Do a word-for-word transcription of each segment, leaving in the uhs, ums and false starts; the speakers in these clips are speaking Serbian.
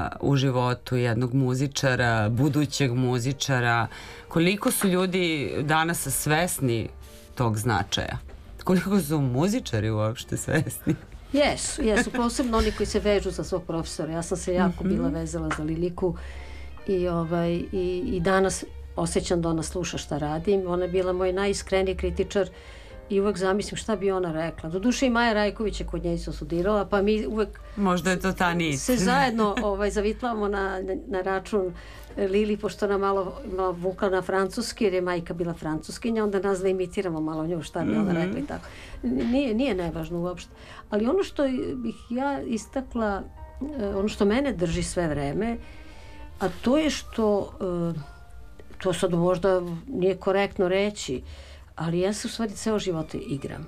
u životu jednog muzičara, budućeg muzičara? Koliko su ljudi danas svesni tog značaja? Koliko su muzičari uopšte svesni? Jesu, jesu, posebno oni koji se vežu za svog profesora. Ja sam se jako bila vezala za Liliku i, ovaj, i, i danas osjećam da ona sluša šta radim. Ona je bila moj najiskreniji kritičar i uvek zamislim šta bi ona rekla. Doduše i Maja Rajković je kod nje isto studirala, pa mi uvek možda je to ta nit. Se zajedno ovaj, zavitlavamo na, na račun Lili, pošto ona malo, malo vukla na francuski, jer je majka bila francuskinja, onda nas da imitiramo malo nju šta bi ona rekla i tako. Nije, nije nevažno uopšte. Ali ono što bih ja istakla, ono što mene drži sve vreme, a to je što, to sad možda nije korektno reći, ali ja se u stvari ceo život igram.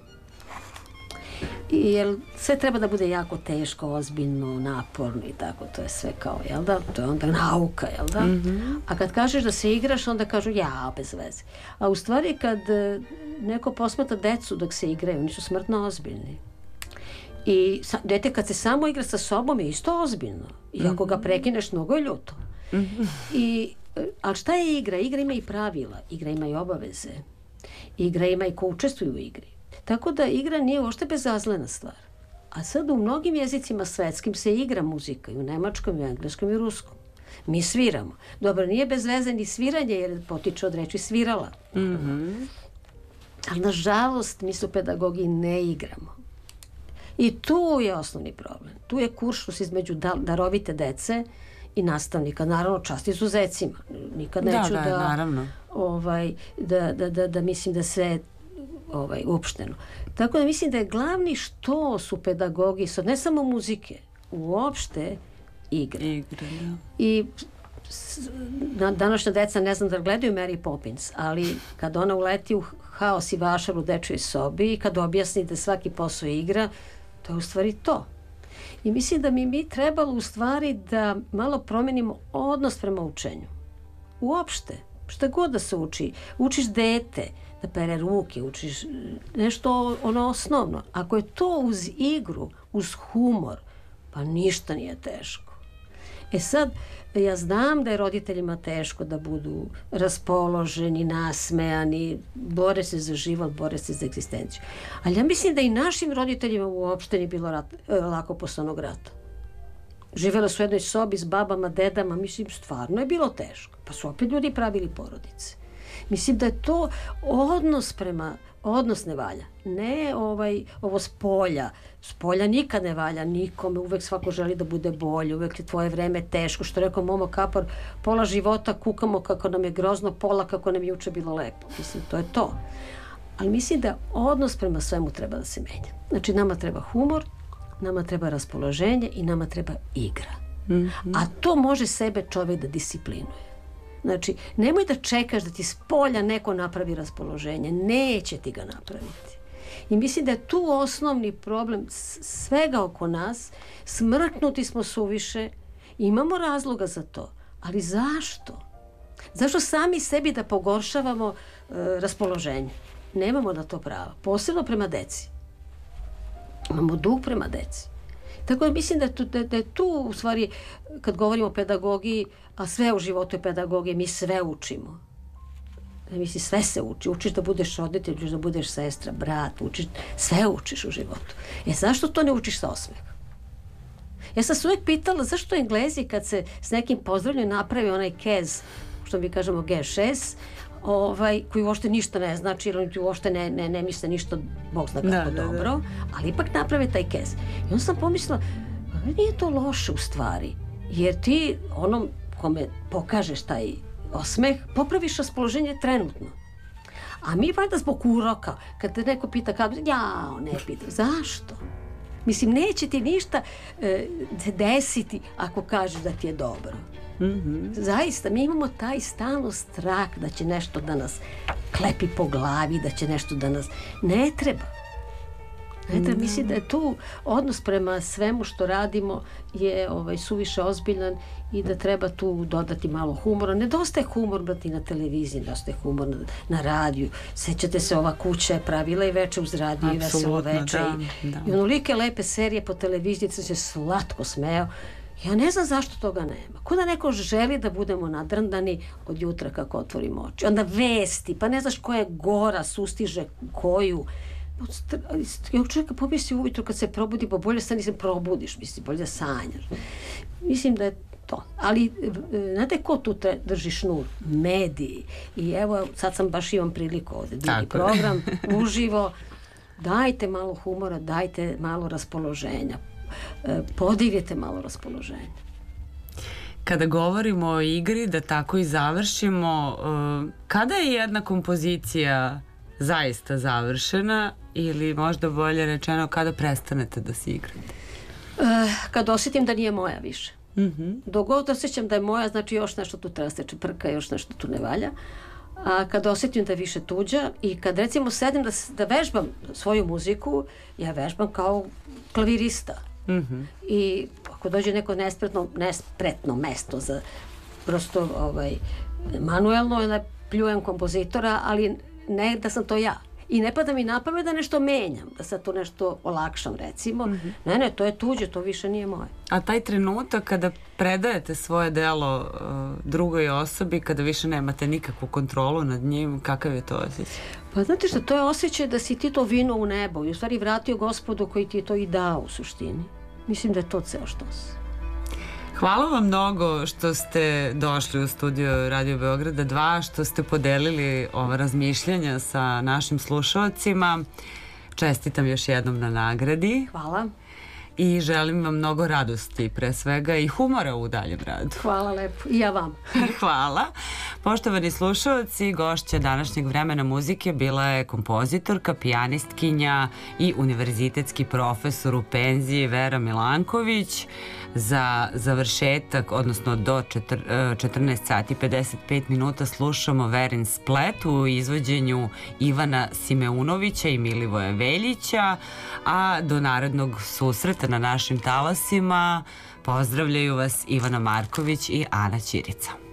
Jer sve treba da bude jako teško, ozbiljno, naporno i tako, to je sve kao, jel da? To je onda nauka, jel da? Mm-hmm. A kad kažeš da se igraš, onda kažu ja, bez veze. A u stvari kad neko posmatra decu dok se igraju, oni su smrtno ozbiljni. I dete kad se samo igra sa sobom je isto ozbiljno. I ako ga prekineš, mnogo je ljuto. Mm-hmm. I, ali šta je igra? Igra ima i pravila, igra ima i obaveze. Igra ima i ko učestvuju u igri. Tako da igra nije uopšte bezazlena stvar. A sad u mnogim jezicima svetskim se igra muzika, i u nemačkom, i u engleskom, i u ruskom. Mi sviramo. Dobro, nije bez veze ni sviranje, jer potiče od reči svirala. Mm-hmm. Ali nažalost mi se u pedagogiji ne igramo. I tu je osnovni problem. Tu je kuršlus između darovite dece i nastavnika. Naravno, čast izuzecima. Nikad neću da, da, naravno. Ovaj, da, da, da, da mislim da sve ovaj, uopšteno. Tako da mislim da je glavni što su pedagogi, sad ne samo muzike, uopšte igre. Igre, da. I na, današnja deca ne znam da gledaju Mary Poppins, ali kad ona uleti u haos i vašar u dečjoj sobi i kad objasni da svaki posao igra, to je u stvari to. I mislim da mi mi trebalo u stvari da malo promenimo odnos prema učenju. Uopšte. Šta god da se uči. Učiš dete da pere ruke, učiš nešto ono osnovno. Ako je to uz igru, uz humor, pa ništa nije teško. E sad, ja znam da je roditeljima teško da budu raspoloženi, nasmejani, bore se za život, bore se za egzistenciju. Ali ja mislim da i našim roditeljima uopšte nije bilo rat, lako posle onog rata. Živjela su u jednoj sobi s babama, dedama, mislim, stvarno je bilo teško. Pa su opet ljudi pravili porodice. Mislim da je to odnos prema, odnos ne valja. Ne ovaj, ovo s polja. S polja nikad ne valja nikome, uvek svako želi da bude bolje, uvek je tvoje vreme teško. Što rekao Momo Kapor, pola života kukamo kako nam je grozno, pola kako nam je juče bilo lepo. Mislim, to je to. Ali mislim da odnos prema svemu treba da se menja. Znači, nama treba humor, nama treba raspoloženje i nama treba igra. Mm-hmm. A to može sebe čovjek da disciplinuje. Znači, nemoj da čekaš da ti s polja neko napravi raspoloženje. Neće ti ga napraviti. I mislim da je tu osnovni problem svega oko nas. Smrknuti smo suviše. Imamo razloga za to. Ali zašto? Zašto sami sebi da pogoršavamo uh, raspoloženje? Nemamo na to prava. Posebno prema deci. Imamo dug prema deci. Tako da mislim da je tu, da, da je tu u stvari, kad govorimo o pedagogiji, a sve u životu je pedagogija, mi sve učimo. Misli, sve se uči. Učiš da budeš roditelj, učiš da budeš sestra, brat, učiš, sve učiš u životu. E, zašto to ne učiš sa osmehom? Ja sam se uvijek pitala zašto Englezi kad se s nekim pozdravljanjem napravi onaj kez, što mi kažemo G šest, ovaj, koji uopšte ništa ne znači, jer oni uopšte ne, ne, ne misle ništa, Bog zna kako da, dobro, da, da. Ali ipak naprave taj kez. I onda sam pomislila, nije to loše u stvari, jer ti onom kome pokažeš taj osmeh, popraviš raspoloženje trenutno. A mi valjda zbog uroka, kad te neko pita kako, jao, ne pita, zašto? Mislim, neće ti ništa e, desiti ako kažeš da ti je dobro. Mm-hmm. Zaista, mi imamo taj stalno strah da će nešto da nas klepi po glavi, da će nešto da nas... Ne treba. Ne treba, mm-hmm. Mislim da je tu odnos prema svemu što radimo je ovaj, suviše ozbiljan i da treba tu dodati malo humora. Nedostaje humor, brati, na televiziji, nedostaje humor na, na radiju. Sećate se, ova kuća je pravila i veče uz radiju i veselo veče. Da, i, da. I onolike lepe serije po televiziji, se slatko smeo. Ja ne znam zašto toga nema. Ko da neko želi da budemo nadrndani od jutra kako otvorimo oči. Onda vesti, pa ne znaš koja je gora, sustiže koju. Ja čovjeka pomisli ujutro kad se probudi, pa bolje se nisam probudiš, misli, bolje sanjaš. Mislim da je to. Ali, znate ko tu te drži šnur? Mediji. I evo, sad sam baš imam priliku ovdje. Drugi program, uživo. Dajte malo humora, dajte malo raspoloženja. Podignite malo raspoloženja. Kada govorimo o igri, da tako i završimo, kada je jedna kompozicija zaista završena ili možda bolje rečeno kada prestanete da se igrate? Kad osjetim da nije moja više. Mm-hmm. Dok god osjećam da je moja, znači još nešto tu treba se čeprka, još nešto tu ne valja. A kad osjetim da je više tuđa i kad recimo sedim da, da vežbam svoju muziku, ja vežbam kao klavirista. Mm-hmm. I ako dođe neko nespretno, nespretno mesto za prosto ovaj, manuelno, onda pljujem kompozitora, ali ne da sam to ja. I ne pada mi na pamet da nešto menjam, da sad to nešto olakšam recimo. Mm-hmm. Ne, ne, to je tuđe, to više nije moje. A taj trenutak kada predajete svoje delo uh, drugoj osobi, kada više nemate nikakvu kontrolu nad njim, kakav je to osjećaj? Pa znate što, to je osjećaj da si ti to vino u nebo i u stvari vratio Gospodu koji ti je to i dao u suštini. Mislim da je to ceo štos. Hvala vam mnogo što ste došli u studio Radio Beograda dva, što ste podelili ova razmišljanja sa našim slušalcima. Čestitam još jednom na nagradi. Hvala. I želim vam mnogo radosti, pre svega i humora u daljem radu. Hvala lepo. I ja vam. Hvala. Poštovani slušalci, gošća današnjeg Vremena muzike bila je kompozitorka, pijanistkinja i univerzitetski profesor u penziji Vera Milanković. Za završetak, odnosno do četrnaest sati pedeset pet minuta slušamo Verin splet u izvođenju Ivana Simeunovića i Milivoja Veljića, a do narednog susreta na našim talasima pozdravljaju vas Ivana Marković i Ana Ćirica.